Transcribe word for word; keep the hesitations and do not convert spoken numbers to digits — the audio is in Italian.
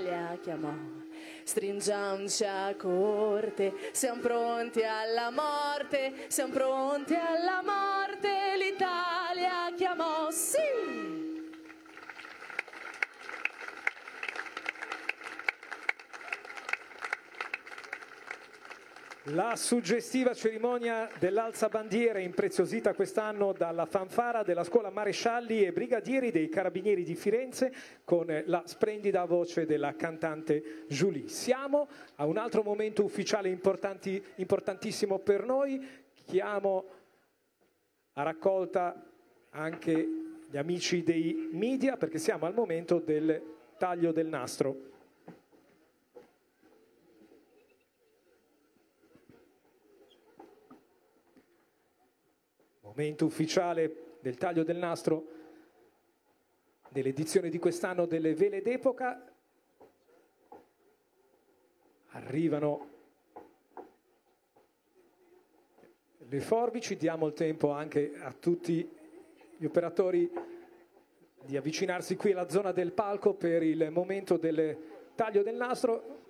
l'Italia chiamò. Stringiamoci a corte, siamo pronti alla morte, siamo pronti alla morte, l'Italia chiamò, sì! La suggestiva cerimonia dell'alzabandiera, impreziosita quest'anno dalla fanfara della scuola marescialli e brigadieri dei carabinieri di Firenze, con la splendida voce della cantante Julie. Siamo a un altro momento ufficiale importanti, importantissimo per noi. Chiamo a raccolta anche gli amici dei media, perché siamo al momento del taglio del nastro. Momento ufficiale del taglio del nastro dell'edizione di quest'anno delle Vele d'Epoca. Arrivano le forbici, diamo il tempo anche a tutti gli operatori di avvicinarsi qui alla zona del palco per il momento del taglio del nastro.